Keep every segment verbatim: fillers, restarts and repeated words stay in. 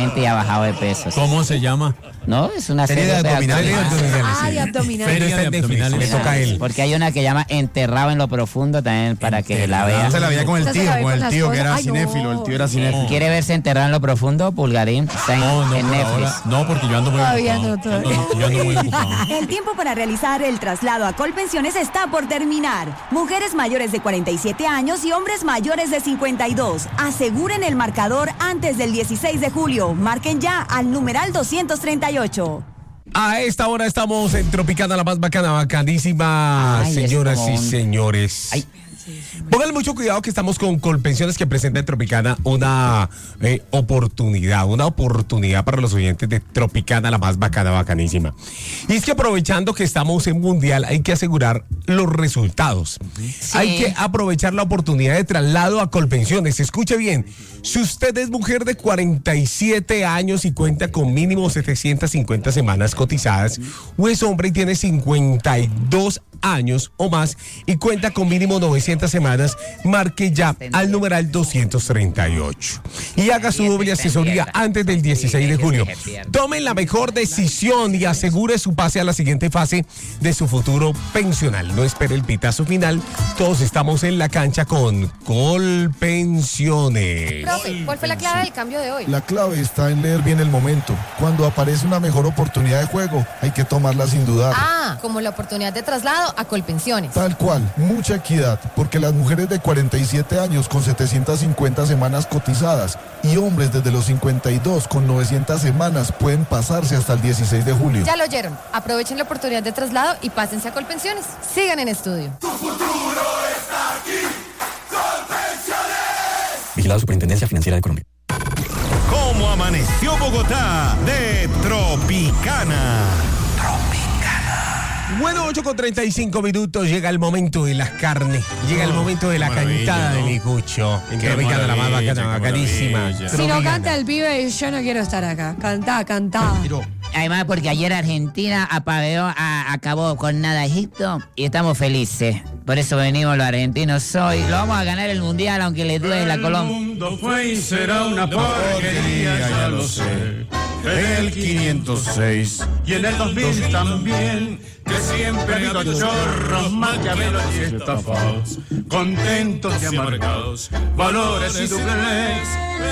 gente y ha bajado de peso. ¿Cómo se llama? No, es una serie serie de abdominales. Ah, de abdominales. Pero está en Netflix, le toca a él. Porque hay una que llama Enterrado en lo Profundo también para que la vea. Esa la veía con el Esa se tío, la ve con con el las tío que cosas. era Ay, no. cinéfilo, el tío era cinéfilo. ¿Quiere verse Enterrado en lo Profundo, Pulgarín? Está en, No, no, en por Netflix. ahora. No, porque yo ando muy Todavía ocupado. no, todavía. Yo ando- yo ando muy ocupado. El tiempo para realizar el traslado a Colpensiones está por terminar. Mujeres mayores de cuarenta y siete años y hombres mayores de cincuenta y dos. Aseguren el marcador antes del dieciséis de julio. Marquen ya al numeral doscientos treinta y ocho. A esta hora estamos en Tropicana, la más bacana, bacanísima, Ay, es señoras como y un- señores. Ay. Pónganle mucho cuidado que estamos con Colpensiones, que presenta en Tropicana una eh, oportunidad, una oportunidad para los oyentes de Tropicana, la más bacana, bacanísima. Y es que aprovechando que estamos en Mundial, hay que asegurar los resultados. Sí. Hay que aprovechar la oportunidad de traslado a Colpensiones. Escuche bien, si usted es mujer de cuarenta y siete años y cuenta con mínimo setecientas cincuenta semanas cotizadas, o es hombre y tiene cincuenta y dos años o más y cuenta con mínimo novecientas semanas, marque ya al numeral doscientos treinta y ocho y haga su doble asesoría antes del dieciséis de julio. Tomen la mejor decisión y asegure su pase a la siguiente fase de su futuro pensional. No espere el pitazo final. Todos estamos en la cancha con Colpensiones. Profe, ¿cuál fue la clave del cambio de hoy? La clave está en leer bien el momento. Cuando aparece una mejor oportunidad de juego, hay que tomarla sin dudar. Ah, como la oportunidad de traslado a Colpensiones. Tal cual, mucha equidad, porque las mujeres de cuarenta y siete años con setecientas cincuenta semanas cotizadas y hombres desde los cincuenta y dos con novecientas semanas pueden pasarse hasta el dieciséis de julio. Ya lo oyeron. Aprovechen la oportunidad de traslado y pásense a Colpensiones. Sigan en estudio. Vigilado Superintendencia Financiera de Colombia. ¿Cómo amaneció Bogotá? De Tropicana. Bueno, ocho con treinta y cinco minutos, llega el momento de las carnes, llega el momento de la qué maravilla, cantada de ¿no? mi cucho. En Qué Tropicana, la más maravilla, bacana, qué bacanísima. maravilla. Si no Tropicana. canta el pibe, yo no quiero estar acá. Cantá, cantá. Además, porque ayer Argentina apaveó, a- acabó con nada Egipto y estamos felices. Por eso venimos los argentinos hoy. Lo vamos a ganar el mundial, aunque le duele la Colombia. El mundo fue y será una porquería, ya lo sé. En el quinientos seis. Y en el dos mil también, que siempre ha habido chorros, maquiavelos y estafados, contentos y amargados, valores y doblez,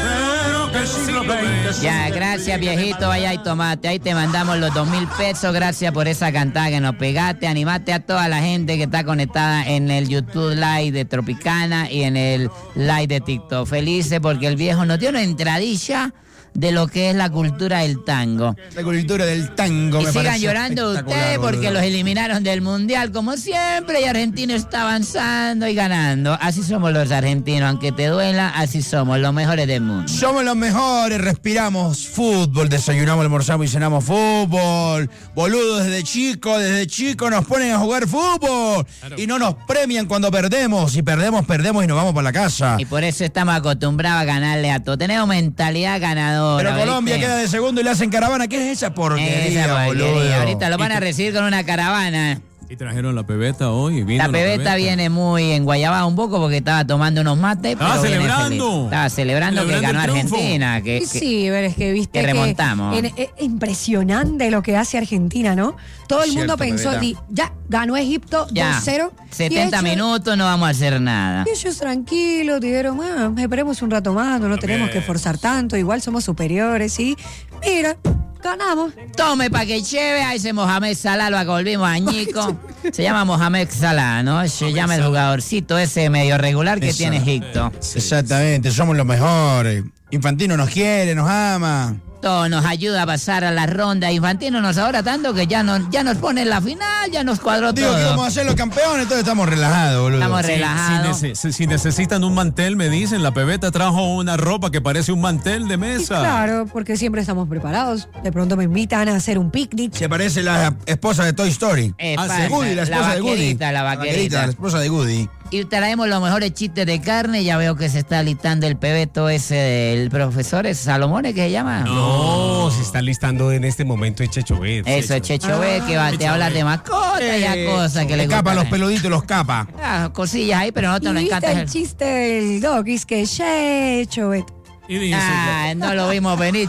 pero que el siglo veinte... Ya, gracias viejito, vaya y tomate. Ahí te mandamos los dos mil pesos. Gracias por esa cantada que nos pegaste. Animate a toda la gente que está conectada en el YouTube Live de Tropicana y en el Live de TikTok. Felices porque el viejo nos dio una entradilla de lo que es la cultura del tango. La cultura del tango, Y me sigan parece llorando espectacular, ustedes porque boludo. los eliminaron del mundial como siempre y Argentina está avanzando y ganando. Así somos los argentinos, aunque te duela, así somos los mejores del mundo. Somos los mejores, respiramos fútbol, desayunamos, almorzamos y cenamos fútbol. Boludo, desde chico, desde chico nos ponen a jugar fútbol. Y no nos premian cuando perdemos. Si perdemos, perdemos y nos vamos para la casa. Y por eso estamos acostumbrados a ganarle a todo. Tenemos mentalidad ganadora. Pero Colombia ¿viste? queda de segundo y le hacen caravana. ¿Qué es esa porquería, Esa porquería. boludo? Ahorita lo van a recibir con una caravana. Y trajeron la pebeta hoy. Vino La pebeta viene muy enguayabada un poco porque estaba tomando unos mates. Estaba pero viene celebrando. feliz. Estaba celebrando, Celebrando que ganó el triunfo. Argentina. Que, Y que- sí, pero es que viste que remontamos. en- es impresionante lo que hace Argentina, ¿no? Todo el mundo Cierto, pensó, Pepeta. di- ya ganó Egipto ya, dos cero. setenta y ellos- minutos no vamos a hacer nada. Y ellos tranquilos dijeron, ah, esperemos un rato más, no nos tenemos que forzar tanto, igual somos superiores, y mira, ganamos. Tome pa' que lleve a ese Mohamed Salah, lo volvimos añico. Se llama Mohamed Salah, ¿no? Se llama el jugadorcito ese medio regular que Eso. tiene Egipto. Exactamente, somos los mejores. Infantino nos quiere, nos ama. Todo nos ayuda a pasar a la ronda. Infantino nos ahora tanto que ya, no, ya nos pone en la final, ya nos cuadró Digo que todo. vamos a ser los campeones, entonces estamos relajados, boludo. Estamos Si, relajados. si nece- si necesitan un mantel, me dicen, la pebeta trajo una ropa que parece un mantel de Y mesa. claro, porque siempre estamos preparados. De pronto me invitan a hacer un picnic. Se parece la esposa de Toy Story. Eh, Ah, pasa, sí, Woody, la esposa de Woody. vaquerita, la vaquerita. la esposa de Woody. Y traemos los mejores chistes de carne. Ya veo que se está listando el pebeto ese del profesor, ¿es Salomone que se llama? No, se está listando en este momento el Chechovez. Eso, es Checho B, que va, te habla de mascota y a cosas que le Le capa gustan. los peluditos, los capa. Ah, cosillas ahí, pero a Y nosotros nos viste encanta. el chiste del dog, es que ya he hecho, Y dice, Ah, no lo vimos venir.